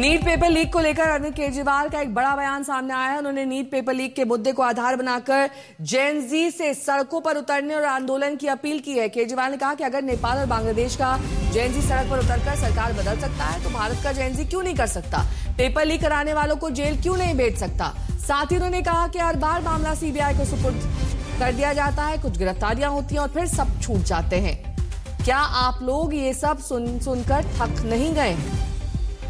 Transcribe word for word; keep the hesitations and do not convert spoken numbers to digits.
NEET paper leak को लेकर अरविंद केजरीवाल का एक बड़ा बयान सामने आया है। उन्होंने नीट पेपर लीक के मुद्दे को आधार बनाकर जेन जी से सड़कों पर उतरने और आंदोलन की अपील की है। केजरीवाल ने कहा कि अगर नेपाल और बांग्लादेश का जेन जी सड़क पर उतरकर सरकार बदल सकता है तो भारत का जेन जी क्यों नहीं कर सकता। पेपर लीक कराने वालों को जेल क्यों नहीं भेज सकता। साथ ही उन्होंने कहा कि हर बार मामला सीबीआई को सुपुर्द कर दिया जाता है, कुछ गिरफ्तारियां होती हैं और फिर सब छूट जाते हैं। क्या आप लोग ये सब सुन सुनकर थक नहीं गए?